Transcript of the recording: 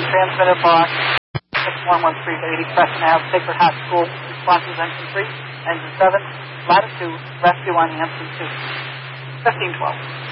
transmitter box 6113 to 80 Crescent Ave, Sacred Heart School. Responses engine 3, engine 7, latitude, rescue on Hampton 2. 1512.